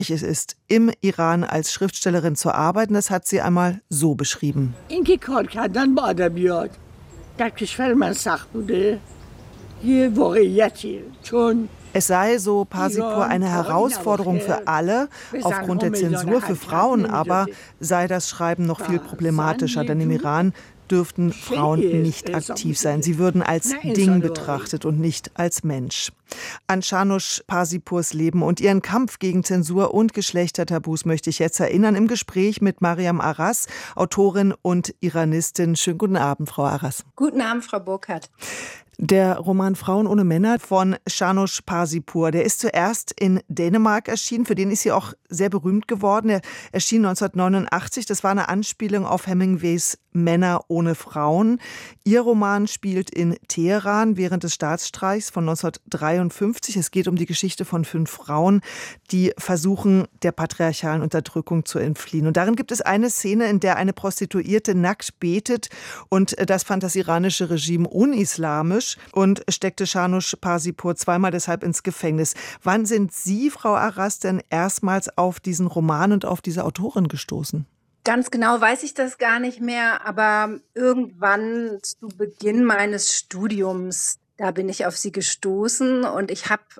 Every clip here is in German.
es ist, im Iran als Schriftstellerin zu arbeiten. Das hat sie einmal so beschrieben. اینکه کار کردن با ادبیات در کشور من سخت بوده. یه واقعیتی چون Es sei, so Parsipur, eine Herausforderung für alle, aufgrund der Zensur für Frauen aber sei das Schreiben noch viel problematischer, denn im Iran dürften Frauen nicht aktiv sein. Sie würden als Ding betrachtet und nicht als Mensch. An Shanush Parsipurs Leben und ihren Kampf gegen Zensur und Geschlechtertabus möchte ich jetzt erinnern im Gespräch mit Mariam Aras, Autorin und Iranistin. Schönen guten Abend, Frau Aras. Guten Abend, Frau Burkhardt. Der Roman Frauen ohne Männer von Shanush Parsipur, der ist zuerst in Dänemark erschienen. Für den ist sie auch sehr berühmt geworden. Er erschien 1989. Das war eine Anspielung auf Hemingways Männer ohne Frauen. Ihr Roman spielt in Teheran während des Staatsstreichs von 1953. Es geht um die Geschichte von 5 Frauen, die versuchen, der patriarchalen Unterdrückung zu entfliehen. Und darin gibt es eine Szene, in der eine Prostituierte nackt betet. Und das fand das iranische Regime unislamisch und steckte Shanush Parsipur zweimal deshalb ins Gefängnis. Wann sind Sie, Frau Aras, denn erstmals auf diesen Roman und auf diese Autorin gestoßen? Ganz genau weiß ich das gar nicht mehr, aber irgendwann zu Beginn meines Studiums, da bin ich auf sie gestoßen und ich habe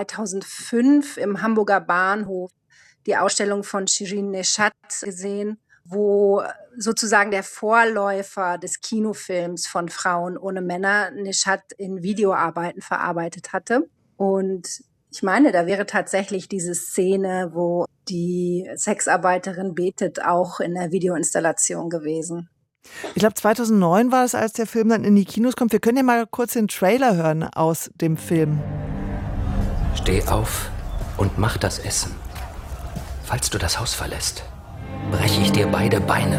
2005 im Hamburger Bahnhof die Ausstellung von Shirin Neshat gesehen, wo sozusagen der Vorläufer des Kinofilms von Frauen ohne Männer Neshat in Videoarbeiten verarbeitet hatte. Und ich meine, da wäre tatsächlich diese Szene, wo die Sexarbeiterin betet, auch in der Videoinstallation gewesen. Ich glaube, 2009 war es, als der Film dann in die Kinos kommt. Wir können ja mal kurz den Trailer hören aus dem Film. Steh auf und mach das Essen. Falls du das Haus verlässt, breche ich dir beide Beine.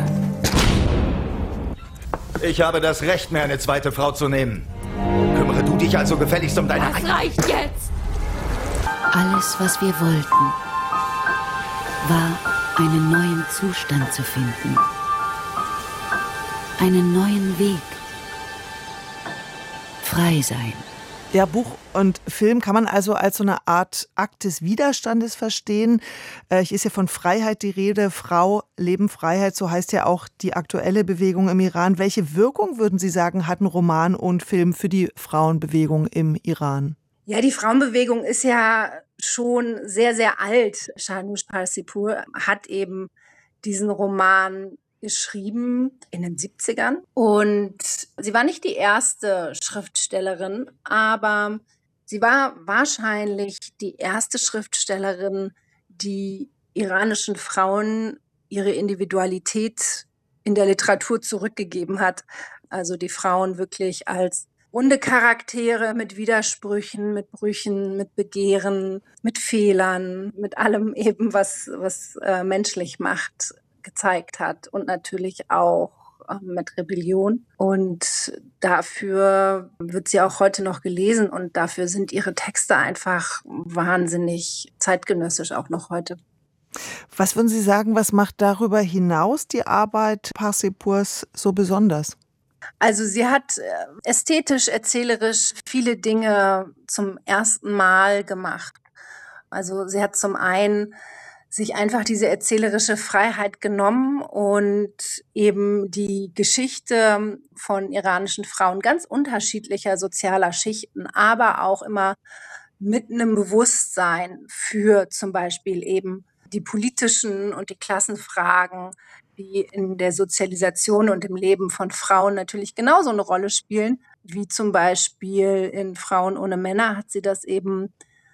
Ich habe das Recht, mir eine zweite Frau zu nehmen. Kümmere du dich also gefälligst um deine... Das reicht jetzt! Alles, was wir wollten, war, einen neuen Zustand zu finden. Einen neuen Weg. Frei sein. Ja, Buch und Film kann man also als so eine Art Akt des Widerstandes verstehen. Hier ist ja von Freiheit die Rede. Frau, Leben, Freiheit, so heißt ja auch die aktuelle Bewegung im Iran. Welche Wirkung, würden Sie sagen, hatten Roman und Film für die Frauenbewegung im Iran? Ja, die Frauenbewegung ist ja schon sehr, sehr alt. Shanush Parsipur hat eben diesen Roman geschrieben in den 70ern. Und sie war nicht die erste Schriftstellerin, aber sie war wahrscheinlich die erste Schriftstellerin, die iranischen Frauen ihre Individualität in der Literatur zurückgegeben hat. Also die Frauen wirklich als runde Charaktere mit Widersprüchen, mit Brüchen, mit Begehren, mit Fehlern, mit allem eben, was menschlich macht, gezeigt hat. Und natürlich auch mit Rebellion. Und dafür wird sie auch heute noch gelesen. Und dafür sind ihre Texte einfach wahnsinnig zeitgenössisch, auch noch heute. Was würden Sie sagen, was macht darüber hinaus die Arbeit Parsipurs so besonders? Also sie hat ästhetisch, erzählerisch viele Dinge zum ersten Mal gemacht. Also sie hat zum einen sich einfach diese erzählerische Freiheit genommen und eben die Geschichte von iranischen Frauen ganz unterschiedlicher sozialer Schichten, aber auch immer mit einem Bewusstsein für zum Beispiel eben die politischen und die Klassenfragen, die in der Sozialisation und im Leben von Frauen natürlich genauso eine Rolle spielen, wie zum Beispiel in Frauen ohne Männer hat sie das eben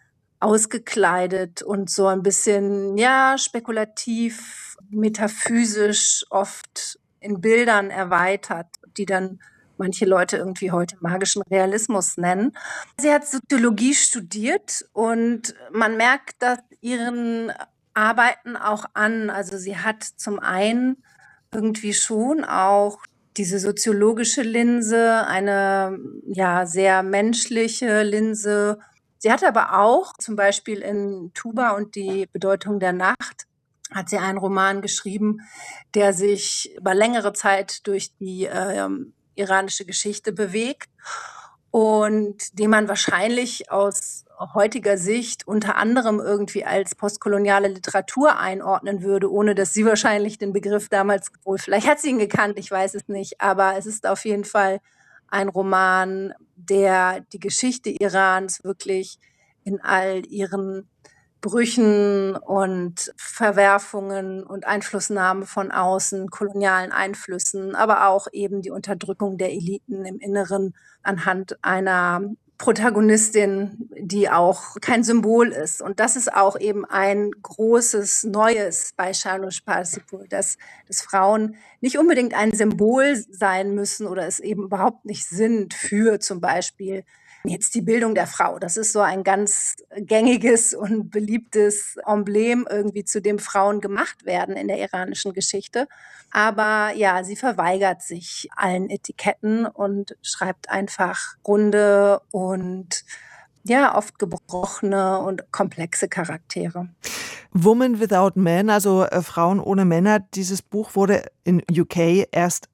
ausgekleidet und so ein bisschen, ja, spekulativ, metaphysisch oft in Bildern erweitert, die dann manche Leute irgendwie heute magischen Realismus nennen. Sie hat Soziologie studiert und man merkt das ihren Arbeiten auch an. Also sie hat zum einen irgendwie schon auch diese soziologische Linse, eine ja sehr menschliche Linse. Sie hat aber auch zum Beispiel in Tuba und die Bedeutung der Nacht hat sie einen Roman geschrieben, der sich über längere Zeit durch die iranische Geschichte bewegt und den man wahrscheinlich aus heutiger Sicht unter anderem irgendwie als postkoloniale Literatur einordnen würde, ohne dass sie wahrscheinlich den Begriff damals, wohl vielleicht hat sie ihn gekannt, ich weiß es nicht, aber es ist auf jeden Fall ein Roman, der die Geschichte Irans wirklich in all ihren Brüchen und Verwerfungen und Einflussnahme von außen, kolonialen Einflüssen, aber auch eben die Unterdrückung der Eliten im Inneren anhand einer Protagonistin, die auch kein Symbol ist. Und das ist auch eben ein großes Neues bei Shahrnush Parsipur, dass Frauen nicht unbedingt ein Symbol sein müssen oder es eben überhaupt nicht sind für zum Beispiel jetzt die Bildung der Frau. Das ist so ein ganz gängiges und beliebtes Emblem irgendwie, zu dem Frauen gemacht werden in der iranischen Geschichte. Aber ja, sie verweigert sich allen Etiketten und schreibt einfach runde und ja, oft gebrochene und komplexe Charaktere. Woman Without Men, also Frauen ohne Männer. Dieses Buch wurde in UK erst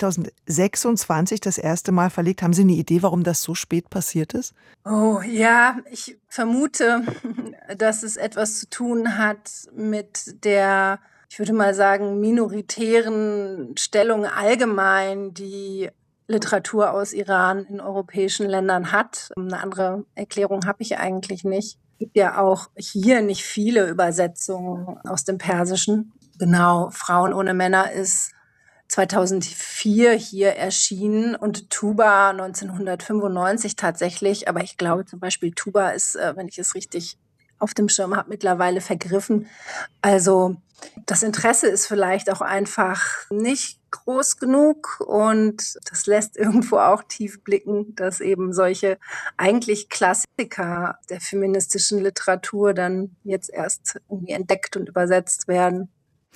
2026 das erste Mal verlegt. Haben Sie eine Idee, warum das so spät passiert ist? Oh ja, ich vermute, dass es etwas zu tun hat mit der, ich würde mal sagen, minoritären Stellung allgemein, die Literatur aus Iran in europäischen Ländern hat. Eine andere Erklärung habe ich eigentlich nicht. Es gibt ja auch hier nicht viele Übersetzungen aus dem Persischen. Genau, Frauen ohne Männer ist 2004 hier erschienen und Tuba 1995 tatsächlich. Aber ich glaube zum Beispiel Tuba ist, wenn ich es richtig auf dem Schirm habe, mittlerweile vergriffen. Also das Interesse ist vielleicht auch einfach nicht groß genug und das lässt irgendwo auch tief blicken, dass eben solche eigentlich Klassiker der feministischen Literatur dann jetzt erst irgendwie entdeckt und übersetzt werden.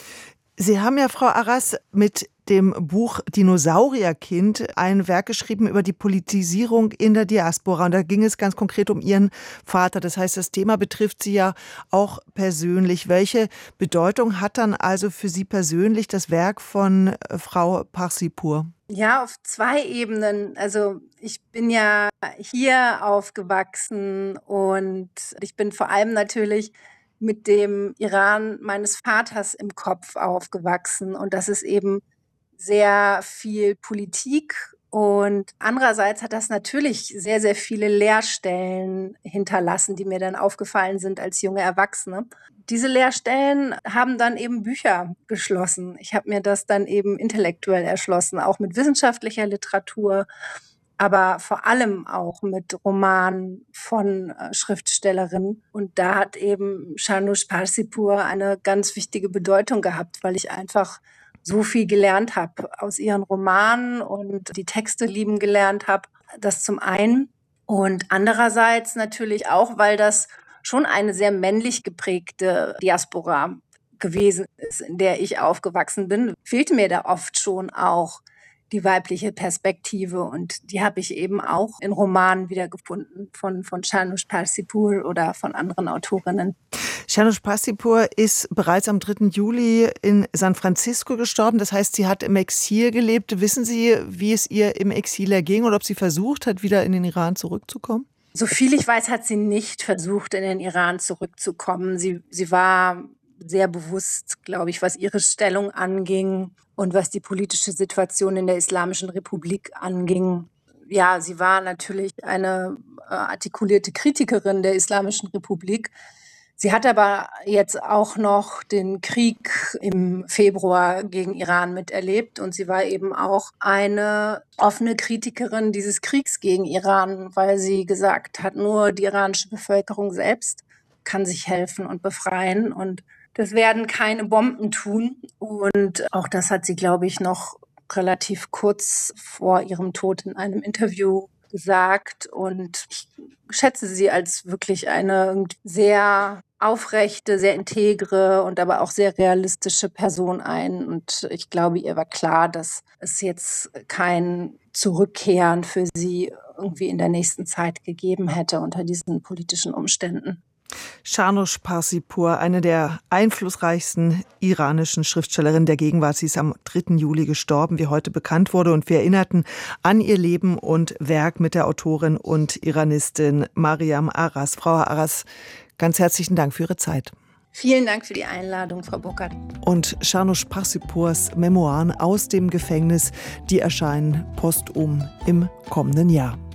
Sie haben ja, Frau Arras, mit dem Buch Dinosaurierkind ein Werk geschrieben über die Politisierung in der Diaspora. Und da ging es ganz konkret um Ihren Vater. Das heißt, das Thema betrifft Sie ja auch persönlich. Welche Bedeutung hat dann also für Sie persönlich das Werk von Frau Parsipur? Ja, auf 2 Ebenen. Also ich bin ja hier aufgewachsen und ich bin vor allem natürlich mit dem Iran meines Vaters im Kopf aufgewachsen. Und das ist eben sehr viel Politik. Und andererseits hat das natürlich sehr, sehr viele Leerstellen hinterlassen, die mir dann aufgefallen sind als junge Erwachsene. Diese Leerstellen haben dann eben Bücher geschlossen. Ich habe mir das dann eben intellektuell erschlossen, auch mit wissenschaftlicher Literatur, aber vor allem auch mit Romanen von Schriftstellerinnen. Und da hat eben Shahrnush Parsipur eine ganz wichtige Bedeutung gehabt, weil ich einfach so viel gelernt habe aus ihren Romanen und die Texte lieben gelernt habe. Das zum einen. Und andererseits natürlich auch, weil das schon eine sehr männlich geprägte Diaspora gewesen ist, in der ich aufgewachsen bin, fehlte mir da oft schon auch die weibliche Perspektive. Und die habe ich eben auch in Romanen wiedergefunden von Shahrnush Parsipur oder von anderen Autorinnen. Shahrnush Parsipur ist bereits am 3. Juli in San Francisco gestorben. Das heißt, sie hat im Exil gelebt. Wissen Sie, wie es ihr im Exil erging oder ob sie versucht hat, wieder in den Iran zurückzukommen? So viel ich weiß, hat sie nicht versucht, in den Iran zurückzukommen. Sie war sehr bewusst, glaube ich, was ihre Stellung anging und was die politische Situation in der Islamischen Republik anging. Ja, sie war natürlich eine artikulierte Kritikerin der Islamischen Republik. Sie hat aber jetzt auch noch den Krieg im Februar gegen Iran miterlebt und sie war eben auch eine offene Kritikerin dieses Kriegs gegen Iran, weil sie gesagt hat, nur die iranische Bevölkerung selbst kann sich helfen und befreien und das werden keine Bomben tun. Und auch das hat sie, glaube ich, noch relativ kurz vor ihrem Tod in einem Interview gesagt. Und ich schätze sie als wirklich eine sehr aufrechte, sehr integre und aber auch sehr realistische Person ein. Und ich glaube, ihr war klar, dass es jetzt kein Zurückkehren für sie irgendwie in der nächsten Zeit gegeben hätte unter diesen politischen Umständen. Shahnoush Parsipur, eine der einflussreichsten iranischen Schriftstellerinnen der Gegenwart. Sie ist am 3. Juli gestorben, wie heute bekannt wurde. Und wir erinnerten an ihr Leben und Werk mit der Autorin und Iranistin Mariam Aras. Frau Aras, ganz herzlichen Dank für Ihre Zeit. Vielen Dank für die Einladung, Frau Burkhardt. Und Shahnoush Parsipurs Memoiren aus dem Gefängnis, die erscheinen postum im kommenden Jahr.